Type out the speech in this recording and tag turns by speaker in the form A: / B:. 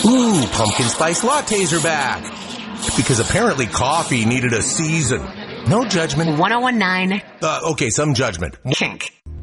A: Ooh, pumpkin spice lattes are back. Because apparently coffee needed a season. No judgment.
B: 1019
A: Okay, some judgment.
B: Kink.